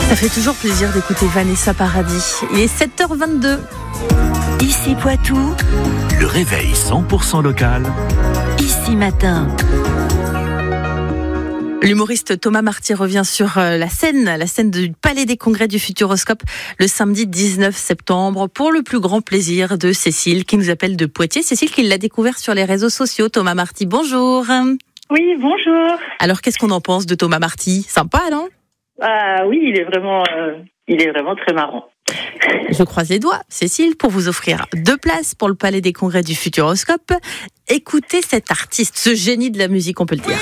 Ça fait toujours plaisir d'écouter Vanessa Paradis. Il est 7h22. Ici Poitou. Le réveil 100% local. Ici Matin. L'humoriste Thomas Marty revient sur la scène du Palais des Congrès du Futuroscope le samedi 19 septembre pour le plus grand plaisir de Cécile qui nous appelle de Poitiers. Cécile qui l'a découvert sur les réseaux sociaux. Thomas Marty, bonjour. Oui, bonjour. Alors qu'est-ce qu'on en pense de Thomas Marty ? Sympa, non ? Oui, il est vraiment très marrant. Je croise les doigts, Cécile, pour vous offrir 2 places pour le Palais des Congrès du Futuroscope. Écoutez cet artiste, ce génie de la musique, on peut le dire.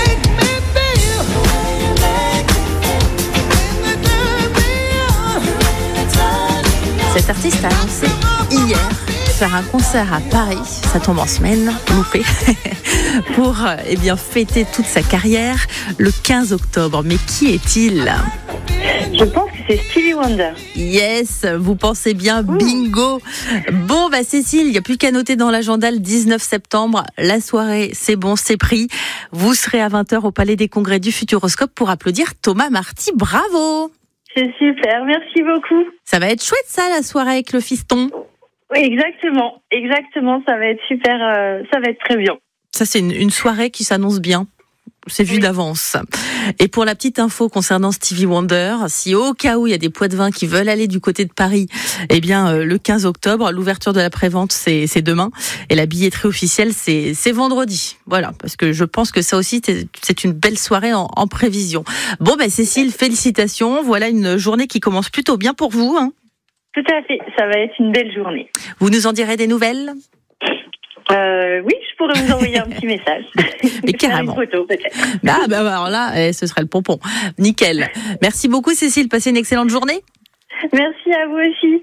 Cet artiste a annoncé hier faire un concert à Paris, ça tombe en semaine, loupé, pour fêter toute sa carrière le 15 octobre. Mais qui est-il ? Je pense que c'est Stevie Wonder. Yes, vous pensez bien, bingo. Bon, Cécile, il n'y a plus qu'à noter dans l'agenda le 19 septembre. La soirée, c'est bon, c'est pris. Vous serez à 20h au Palais des Congrès du Futuroscope pour applaudir Thomas Marty. Bravo! C'est super, merci beaucoup. Ça va être chouette ça, la soirée avec le fiston. Oui, exactement, ça va être super, ça va être très bien. Ça, c'est une soirée qui s'annonce bien. C'est vu d'avance. Et pour la petite info concernant Stevie Wonder, si au cas où il y a des Poitevins qui veulent aller du côté de Paris, le 15 octobre, l'ouverture de la prévente, c'est demain. Et la billetterie officielle, c'est vendredi. Voilà, parce que je pense que ça aussi, c'est une belle soirée en prévision. Bon, Cécile, félicitations. Voilà une journée qui commence plutôt bien pour vous. Hein. Tout à fait, ça va être une belle journée. Vous nous en direz des nouvelles ? Oui, je pourrais vous envoyer un petit message. Mais carrément. Une photo, peut-être. Alors là, ce serait le pompon. Nickel. Merci beaucoup, Cécile. Passez une excellente journée. Merci à vous aussi.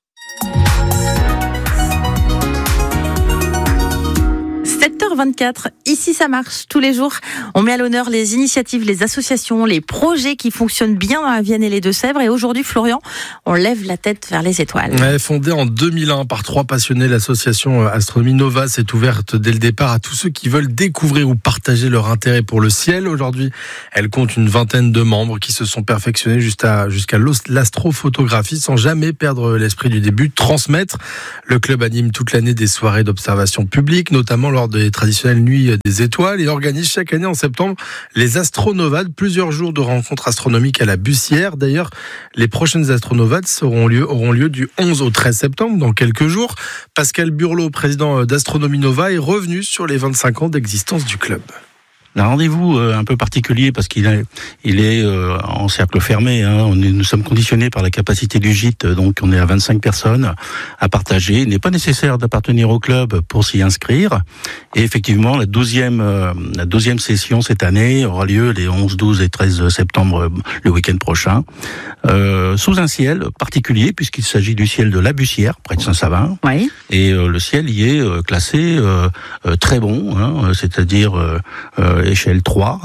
7h24, ici ça marche tous les jours. On met à l'honneur les initiatives, les associations, les projets qui fonctionnent bien dans la Vienne et les Deux-Sèvres. Et aujourd'hui, Florian, on lève la tête vers les étoiles. Fondée en 2001 par 3 passionnés, l'association Astronomie Nova s'est ouverte dès le départ à tous ceux qui veulent découvrir ou partager leur intérêt pour le ciel. Aujourd'hui, elle compte une vingtaine de membres qui se sont perfectionnés jusqu'à l'astrophotographie sans jamais perdre l'esprit du début, transmettre. Le club anime toute l'année des soirées d'observation publique, notamment lors des traditionnelles nuits des étoiles, et organise chaque année en septembre les Astronovades, plusieurs jours de rencontres astronomiques à la Bussière. D'ailleurs, les prochaines Astronovades auront lieu du 11 au 13 septembre, dans quelques jours. Pascal Burlot, président d'Astronomie Nova, est revenu sur les 25 ans d'existence du club. Un rendez-vous un peu particulier parce qu'il est en cercle fermé. Nous sommes conditionnés par la capacité du gîte, donc on est à 25 personnes à partager. Il n'est pas nécessaire d'appartenir au club pour s'y inscrire. Et effectivement, la 12e session cette année aura lieu les 11, 12 et 13 septembre, le week-end prochain, sous un ciel particulier puisqu'il s'agit du ciel de la Bussière, près de Saint-Savin. Oui. Et le ciel y est classé très bon, c'est-à-dire échelle 3,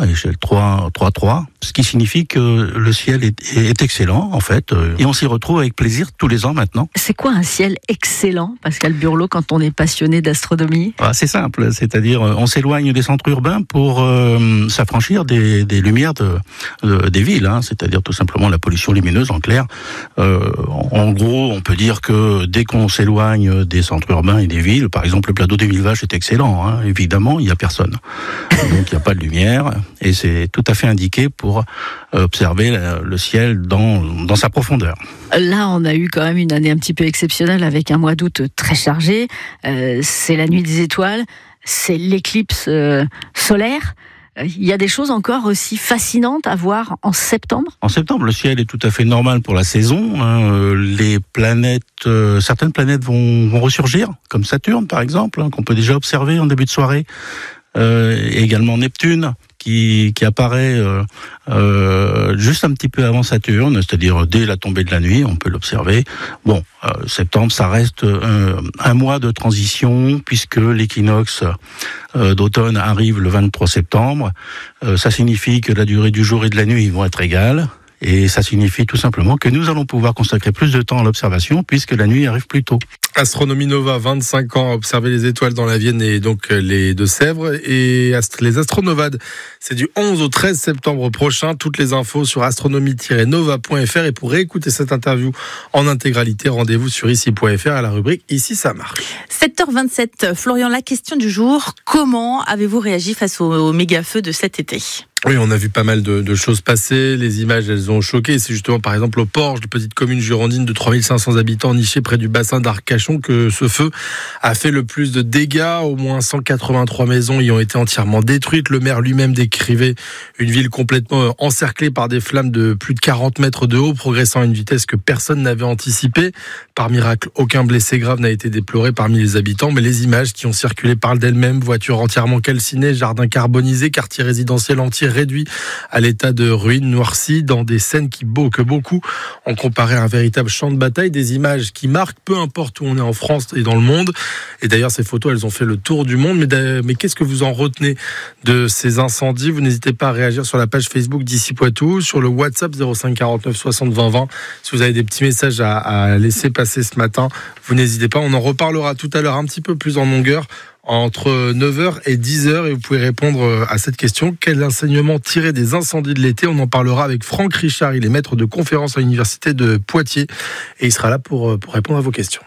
ce qui signifie que le ciel est excellent, en fait, et on s'y retrouve avec plaisir tous les ans maintenant. C'est quoi un ciel excellent, Pascal Burlot, quand on est passionné d'astronomie ? C'est simple, c'est-à-dire on s'éloigne des centres urbains pour s'affranchir des lumières des villes, c'est-à-dire tout simplement la pollution lumineuse, en clair. En gros, on peut dire que dès qu'on s'éloigne des centres urbains et des villes, par exemple le plateau des Mille Vaches est excellent, évidemment, il n'y a personne. Donc il n'y a pas de lumière, et c'est tout à fait indiqué pour observer le ciel dans sa profondeur. Là, on a eu quand même une année un petit peu exceptionnelle avec un mois d'août très chargé. C'est la nuit des étoiles, c'est l'éclipse solaire. Il y a des choses encore aussi fascinantes à voir en septembre ? En septembre, le ciel est tout à fait normal pour la saison. Les planètes, certaines planètes vont ressurgir, comme Saturne par exemple, qu'on peut déjà observer en début de soirée. Également Neptune qui apparaît juste un petit peu avant Saturne, c'est-à-dire dès la tombée de la nuit, on peut l'observer. Bon, septembre, ça reste un mois de transition puisque l'équinoxe d'automne arrive le 23 septembre. Ça signifie que la durée du jour et de la nuit vont être égales. Et ça signifie tout simplement que nous allons pouvoir consacrer plus de temps à l'observation puisque la nuit arrive plus tôt. Astronomie Nova, 25 ans à observer les étoiles dans la Vienne et donc les Deux-Sèvres. Et les Astronovades, c'est du 11 au 13 septembre prochain. Toutes les infos sur astronomie-nova.fr. Et pour réécouter cette interview en intégralité, rendez-vous sur ici.fr à la rubrique Ici ça marche. 7h27, Florian, la question du jour. Comment avez-vous réagi face au méga-feu de cet été ? Oui, on a vu pas mal de choses passer. Les images, elles ont choqué. C'est justement, par exemple, au Porge, de petite commune girondine de 3500 habitants nichée près du bassin d'Arcachon, que ce feu a fait le plus de dégâts. Au moins 183 maisons y ont été entièrement détruites. Le maire lui-même décrivait une ville complètement encerclée par des flammes de plus de 40 mètres de haut, progressant à une vitesse que personne n'avait anticipée. Par miracle, aucun blessé grave n'a été déploré parmi les habitants, mais les images qui ont circulé parlent d'elles-mêmes. Voitures entièrement calcinées, jardins carbonisés, quartiers résidentiels entiers réduit à l'état de ruines noircies dans des scènes que beaucoup ont comparé à un véritable champ de bataille, des images qui marquent peu importe où on est en France et dans le monde. Et d'ailleurs ces photos elles ont fait le tour du monde, mais qu'est-ce que vous en retenez de ces incendies? Vous n'hésitez pas à réagir sur la page Facebook d'Ici Poitou, sur le WhatsApp 05 49 60 20 20. Si vous avez des petits messages à laisser passer ce matin, vous n'hésitez pas, on en reparlera tout à l'heure un petit peu plus en longueur entre 9h et 10h et vous pouvez répondre à cette question. Quel enseignement tirer des incendies de l'été? On en parlera avec Franck Richard, il est maître de conférence à l'université de Poitiers et il sera là pour répondre à vos questions.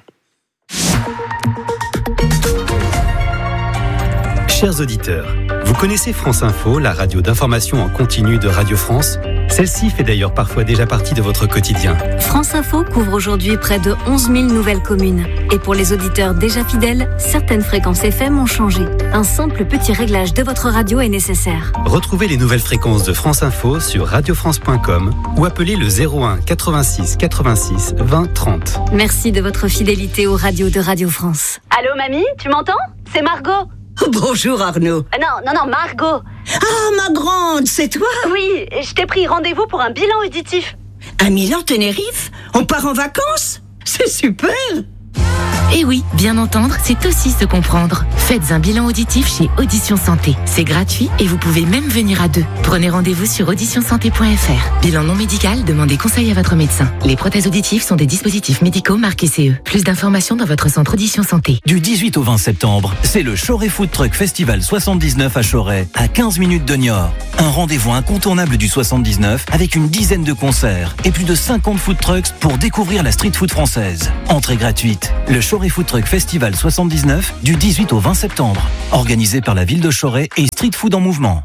Chers auditeurs, vous connaissez France Info, la radio d'information en continu de Radio France? Celle-ci fait d'ailleurs parfois déjà partie de votre quotidien. France Info couvre aujourd'hui près de 11 000 nouvelles communes. Et pour les auditeurs déjà fidèles, certaines fréquences FM ont changé. Un simple petit réglage de votre radio est nécessaire. Retrouvez les nouvelles fréquences de France Info sur radiofrance.com ou appelez le 01 86 86 20 30. Merci de votre fidélité aux radios de Radio France. Allô mamie, tu m'entends? C'est Margot. Bonjour Arnaud. Non, Margot. Ah, ma grande, c'est toi? Oui, je t'ai pris rendez-vous pour un bilan auditif. À Milan-Tenerife? On part en vacances? C'est super! Et oui, bien entendre, c'est aussi se comprendre. Faites un bilan auditif chez Audition Santé. C'est gratuit et vous pouvez même venir à deux. Prenez rendez-vous sur auditionsanté.fr. Bilan non médical, demandez conseil à votre médecin. Les prothèses auditives sont des dispositifs médicaux marqués CE. Plus d'informations dans votre centre Audition Santé. Du 18 au 20 septembre, c'est le Choret Food Truck Festival 79 à Choret, à 15 minutes de Niort. Un rendez-vous incontournable du 79 avec une dizaine de concerts et plus de 50 food trucks pour découvrir la street food française. Entrée gratuite. Le Choret Food Truck Festival 79 du 18 au 20 septembre. Organisé par la ville de Choret et Street Food en Mouvement.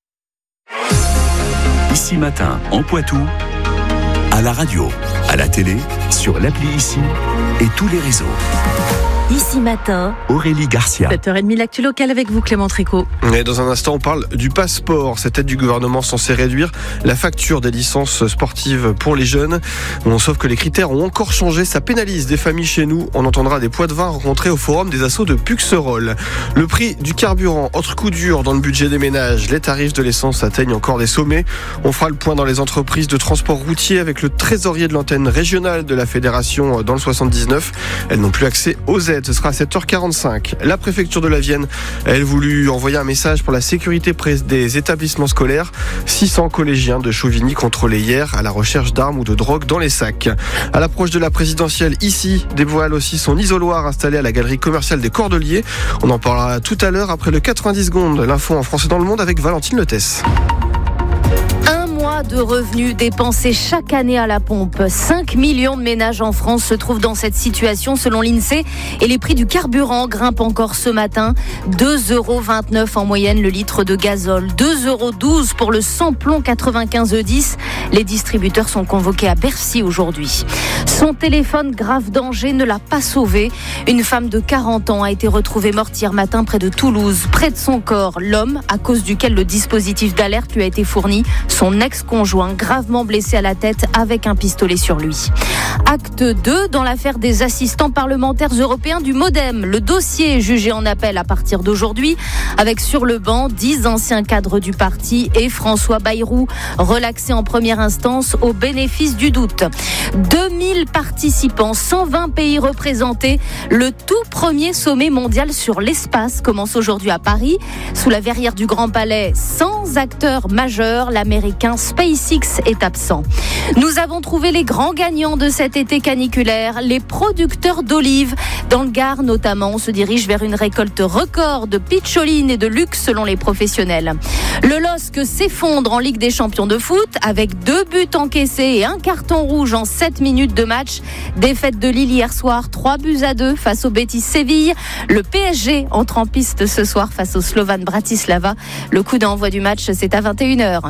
Ici Matin en Poitou, à la radio, à la télé, sur l'appli Ici et tous les réseaux. Ici Matin, Aurélie Garcia. 7h30, l'actu locale avec vous Clément Tricot. Et dans un instant, on parle du passeport. Cette aide du gouvernement censée réduire la facture des licences sportives pour les jeunes. Sauf que les critères ont encore changé. Ça pénalise des familles chez nous. On entendra des Poitevins rencontrés au forum des assos de Puxerolles. Le prix du carburant, autre coup dur dans le budget des ménages. Les tarifs de l'essence atteignent encore des sommets. On fera le point dans les entreprises de transport routier avec le trésorier de l'antenne régionale de la fédération dans le 79. Elles n'ont plus accès aux aides. Ce sera à 7h45. La préfecture de la Vienne a voulu envoyer un message pour la sécurité des établissements scolaires. 600 collégiens de Chauvigny contrôlés hier à la recherche d'armes ou de drogue dans les sacs. À l'approche de la présidentielle, Ici dévoile aussi son isoloir installé à la galerie commerciale des Cordeliers. On en parlera tout à l'heure après le 90 secondes. L'info en français dans le monde avec Valentine Letès. De revenus dépensés chaque année à la pompe. 5 millions de ménages en France se trouvent dans cette situation selon l'INSEE et les prix du carburant grimpent encore ce matin. 2,29 € en moyenne le litre de gazole, 2,12 € pour le samplon 95 E10. Les distributeurs sont convoqués à Bercy aujourd'hui. Son téléphone, grave danger, ne l'a pas sauvé. Une femme de 40 ans a été retrouvée morte hier matin près de Toulouse. Près de son corps, l'homme à cause duquel le dispositif d'alerte lui a été fourni, son ex-conjoint gravement blessé à la tête avec un pistolet sur lui. Acte 2 dans l'affaire des assistants parlementaires européens du MoDem. Le dossier est jugé en appel à partir d'aujourd'hui avec sur le banc 10 anciens cadres du parti et François Bayrou, relaxé en première instance au bénéfice du doute. 2000 participants, 120 pays représentés. Le tout premier sommet mondial sur l'espace commence aujourd'hui à Paris. Sous la verrière du Grand Palais, sans acteurs majeurs, l'américain SpaceX est absent. Nous avons trouvé les grands gagnants de cet été caniculaire, les producteurs d'olives. Dans le Gard notamment, on se dirige vers une récolte record de pitcholine et de luxe selon les professionnels. Le LOSC s'effondre en Ligue des champions de foot avec 2 buts encaissés et un carton rouge en 7 minutes de match. Défaite de Lille hier soir, 3-2 face au Betis Séville. Le PSG entre en piste ce soir face au Slovan Bratislava. Le coup d'envoi du match, c'est à 21h.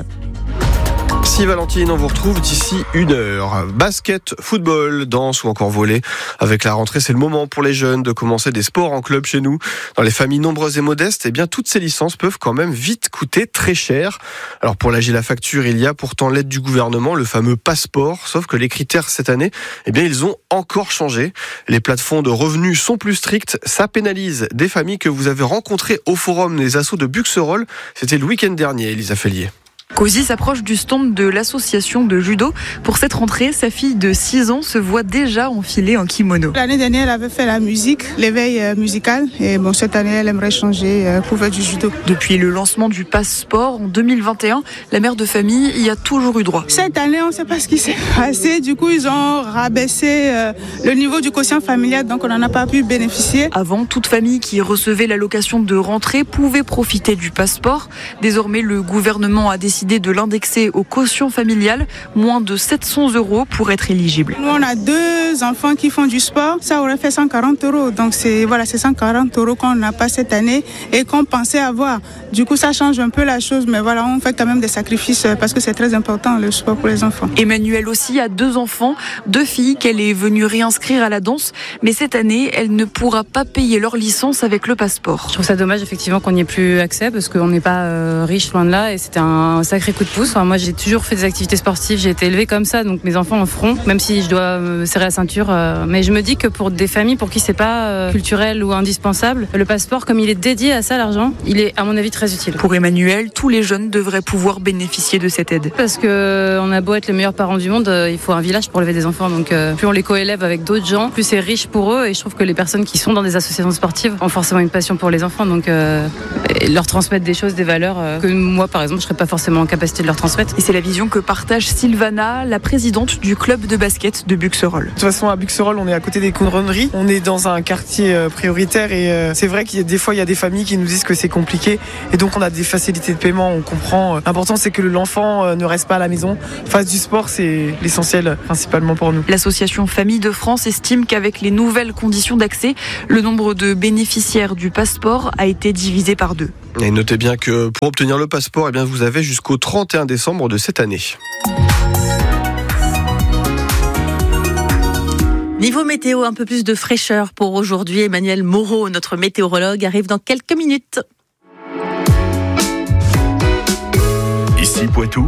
Si Valentine, on vous retrouve d'ici 1h. Basket, football, danse ou encore volley. Avec la rentrée, c'est le moment pour les jeunes de commencer des sports en club chez nous. Dans les familles nombreuses et modestes, toutes ces licences peuvent quand même vite coûter très cher. Alors pour alléger la facture, il y a pourtant l'aide du gouvernement, le fameux passeport. Sauf que les critères cette année, ils ont encore changé. Les plafonds de revenus sont plus stricts. Ça pénalise des familles que vous avez rencontrées au forum des assos de Buxerolles. C'était le week-end dernier, Elisa Fellier. Cozy s'approche du stand de l'association de judo. Pour cette rentrée, sa fille de 6 ans se voit déjà enfilée en kimono. L'année dernière, elle avait fait la musique, l'éveil musical. Et cette année, elle aimerait changer pour faire du judo. Depuis le lancement du passeport en 2021, la mère de famille y a toujours eu droit. Cette année, on ne sait pas ce qui s'est passé. Du coup, ils ont rabaissé le niveau du quotient familial, donc on n'en a pas pu bénéficier. Avant, toute famille qui recevait l'allocation de rentrée pouvait profiter du passeport. Désormais, le gouvernement a décidé de l'indexer au quotient familial, moins de 700 € pour être éligible. Nous, on a 2 enfants qui font du sport, ça aurait fait 140 €. Donc c'est 140 € qu'on n'a pas cette année et qu'on pensait avoir. Du coup, ça change un peu la chose, mais on fait quand même des sacrifices parce que c'est très important le sport pour les enfants. Emmanuelle aussi a 2 enfants, 2 filles qu'elle est venue réinscrire à la danse, mais cette année, elle ne pourra pas payer leur licence avec le passeport. Je trouve ça dommage effectivement qu'on n'y ait plus accès parce qu'on n'est pas riche loin de là et c'était un sacré coup de pouce. Moi, j'ai toujours fait des activités sportives, j'ai été élevée comme ça, donc mes enfants en feront, même si je dois me serrer la ceinture. Mais je me dis que pour des familles pour qui c'est pas culturel ou indispensable, le passeport, comme il est dédié à ça, l'argent, il est à mon avis très utile. Pour Emmanuel, tous les jeunes devraient pouvoir bénéficier de cette aide. Parce que on a beau être les meilleurs parents du monde, il faut un village pour élever des enfants. Donc plus on les coélève avec d'autres gens, plus c'est riche pour eux. Et je trouve que les personnes qui sont dans des associations sportives ont forcément une passion pour les enfants, donc leur transmettre des choses, des valeurs que moi, par exemple, je serais pas forcément en capacité de leur transmettre. Et c'est la vision que partage Sylvana, la présidente du club de basket de Buxerolles. De toute façon, à Buxerolles, on est à côté des couronneries. On est dans un quartier prioritaire et c'est vrai qu'il y a des fois, il y a des familles qui nous disent que c'est compliqué et donc on a des facilités de paiement, on comprend. L'important, c'est que l'enfant ne reste pas à la maison. Fasse du sport, c'est l'essentiel principalement pour nous. L'association Famille de France estime qu'avec les nouvelles conditions d'accès, le nombre de bénéficiaires du passeport a été divisé par 2. Et notez bien que pour obtenir le passeport, vous avez jusqu'au 31 décembre de cette année. Niveau météo, un peu plus de fraîcheur pour aujourd'hui. Emmanuel Moreau, notre météorologue, arrive dans quelques minutes. Ici Poitou.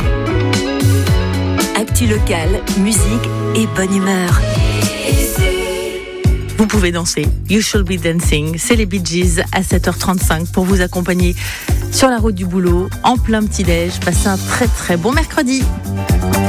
Actu local, musique et bonne humeur. Vous pouvez danser. You Should Be Dancing. C'est les Bee Gees à 7h35 pour vous accompagner sur la route du boulot, en plein petit-déj. Passez un très très bon mercredi.